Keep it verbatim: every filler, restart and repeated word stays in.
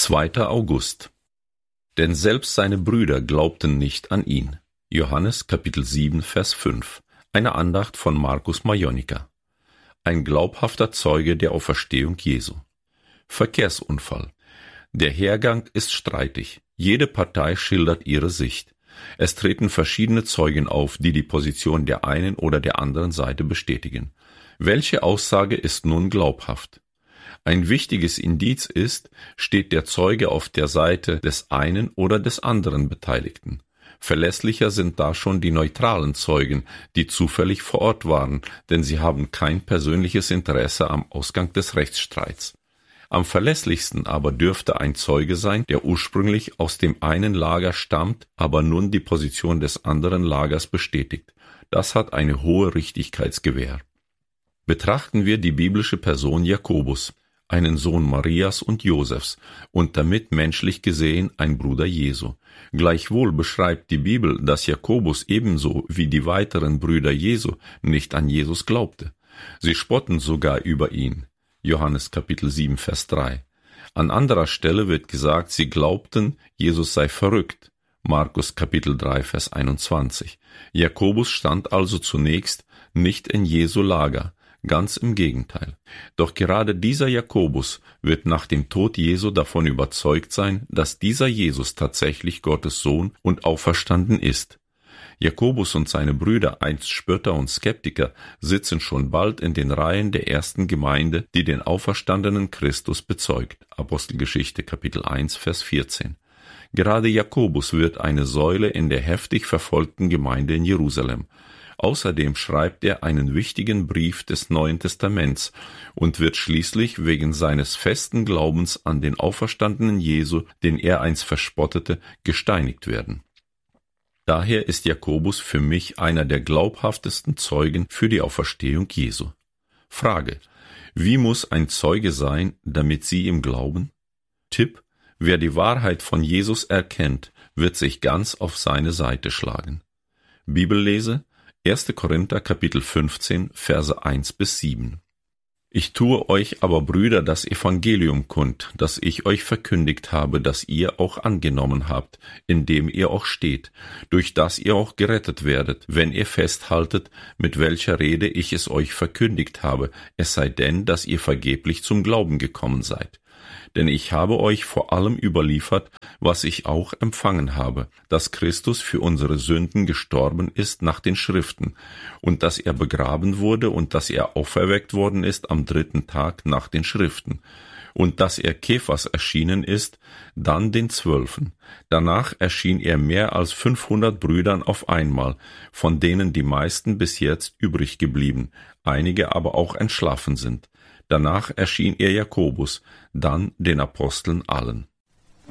zweiter August. Denn selbst seine Brüder glaubten nicht an ihn. Johannes Kapitel sieben, Vers fünf. Eine Andacht von Markus Majonika. Ein glaubhafter Zeuge der Auferstehung Jesu. Verkehrsunfall. Der Hergang ist streitig. Jede Partei schildert ihre Sicht. Es treten verschiedene Zeugen auf, die die Position der einen oder der anderen Seite bestätigen. Welche Aussage ist nun glaubhaft? Ein wichtiges Indiz ist, steht der Zeuge auf der Seite des einen oder des anderen Beteiligten. Verlässlicher sind da schon die neutralen Zeugen, die zufällig vor Ort waren, denn sie haben kein persönliches Interesse am Ausgang des Rechtsstreits. Am verlässlichsten aber dürfte ein Zeuge sein, der ursprünglich aus dem einen Lager stammt, aber nun die Position des anderen Lagers bestätigt. Das hat eine hohe Richtigkeitsgewähr. Betrachten wir die biblische Person Jakobus, einen Sohn Marias und Josefs und damit menschlich gesehen ein Bruder Jesu. Gleichwohl beschreibt die Bibel, dass Jakobus ebenso wie die weiteren Brüder Jesu nicht an Jesus glaubte. Sie spotten sogar über ihn. Johannes Kapitel sieben, Vers drei. An anderer Stelle wird gesagt, sie glaubten, Jesus sei verrückt. Markus Kapitel drei, Vers einundzwanzig. Jakobus stand also zunächst nicht in Jesu Lager. Ganz im Gegenteil. Doch gerade dieser Jakobus wird nach dem Tod Jesu davon überzeugt sein, dass dieser Jesus tatsächlich Gottes Sohn und auferstanden ist. Jakobus und seine Brüder, einst Spötter und Skeptiker, sitzen schon bald in den Reihen der ersten Gemeinde, die den auferstandenen Christus bezeugt. Apostelgeschichte Kapitel eins, Vers vierzehn. Gerade Jakobus wird eine Säule in der heftig verfolgten Gemeinde in Jerusalem. Außerdem schreibt er einen wichtigen Brief des Neuen Testaments und wird schließlich wegen seines festen Glaubens an den auferstandenen Jesu, den er einst verspottete, gesteinigt werden. Daher ist Jakobus für mich einer der glaubhaftesten Zeugen für die Auferstehung Jesu. Frage: Wie muss ein Zeuge sein, damit Sie ihm glauben? Tipp: Wer die Wahrheit von Jesus erkennt, wird sich ganz auf seine Seite schlagen. Bibellese: erster Korinther Kapitel fünfzehn, Verse eins bis sieben. Ich tue euch aber, Brüder, das Evangelium kund, das ich euch verkündigt habe, das ihr auch angenommen habt, in dem ihr auch steht, durch das ihr auch gerettet werdet, wenn ihr festhaltet, mit welcher Rede ich es euch verkündigt habe, es sei denn, dass ihr vergeblich zum Glauben gekommen seid. Denn ich habe euch vor allem überliefert, was ich auch empfangen habe, dass Christus für unsere Sünden gestorben ist nach den Schriften, und dass er begraben wurde und dass er auferweckt worden ist am dritten Tag nach den Schriften, und dass er Kephas erschienen ist, dann den Zwölfen. Danach erschien er mehr als fünfhundert Brüdern auf einmal, von denen die meisten bis jetzt übrig geblieben, einige aber auch entschlafen sind. Danach erschien er Jakobus, dann den Aposteln allen.